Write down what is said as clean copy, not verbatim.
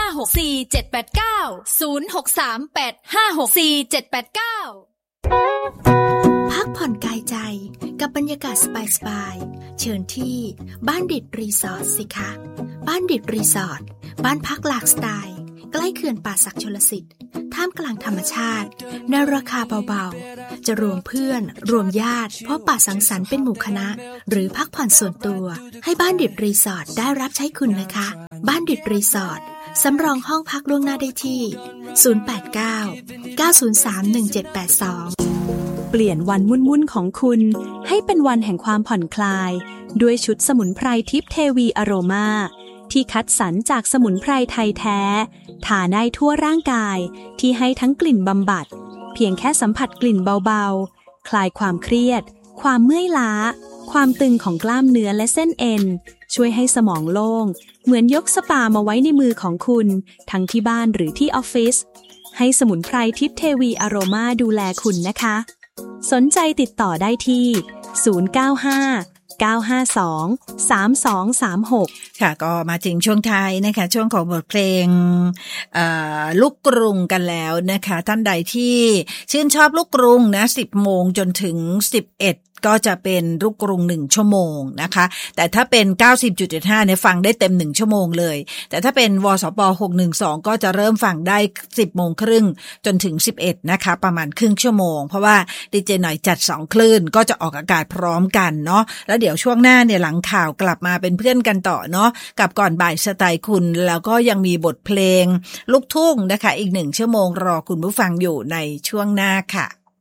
พักผ่อนกายใจกับบรรยากาศสบายๆเชิญที่บ้านดิดรีสอร์ทสิคะบ้านดิดรีสอร์ทบ้านพักหลากสไตล์ใกล้เขื่อนป่าสักชลสิทธิ์ท่ามกลางธรรมชาติในราคาเบาๆจะรวมเพื่อนรวมญาติพบปะสังสรรค์เป็นหมู่คณะหรือพักผ่อนส่วนตัวให้บ้านดิดรีสอร์ทได้รับใช้คุณนะคะบ้านดิดรีสอร์ทสำรองห้องพักล่วงหน้าได้ที่089 903 1782 เปลี่ยนวันวุ่นๆของคุณให้เป็นวันแห่งความผ่อนคลายด้วยชุดสมุนไพรทิพย์เทวีอโรมาที่คัดสรรจากสมุนไพรไทยแท้ทาได้ทั่วร่างกายที่ให้ทั้งกลิ่นบำบัดเพียงแค่สัมผัสกลิ่นเบาๆคลายความเครียดความเมื่อยล้าความตึงของกล้ามเนื้อและเส้นเอ็นช่วยให้สมองโล่งเหมือนยกสปามาไว้ในมือของคุณทั้งที่บ้านหรือที่ออฟฟิศให้สมุนไพรทิพย์เทวีอโรมาดูแลคุณนะคะสนใจติดต่อได้ที่095-952-3236 ค่ะก็มาถึงช่วงท้ายนะคะช่วงของบทเพลงลูกกรุงกันแล้วนะคะท่านใดที่ชื่นชอบลูกกรุงนะ10 โมงจนถึง11ก็จะเป็นลูกกรุง1ชั่วโมงนะคะแต่ถ้าเป็น 90.75 เนี่ยฟังได้เต็ม1ชั่วโมงเลยแต่ถ้าเป็นวสป612ก็จะเริ่มฟังได้ 10 โมงครึ่งจนถึง11นะคะประมาณครึ่งชั่วโมงเพราะว่าดีเจหน่อยจัด2คลื่นก็จะออกอากาศพร้อมกันเนาะแล้วเดี๋ยวช่วงหน้าเนี่ยหลังข่าวกลับมาเป็นเพื่อนกันต่อเนาะกับก่อนบ่ายสไตล์คุณแล้วก็ยังมีบทเพลงลูกทุ่งนะคะอีก1ชั่วโมงรอคุณผู้ฟังอยู่ในช่วงหน้าค่ะ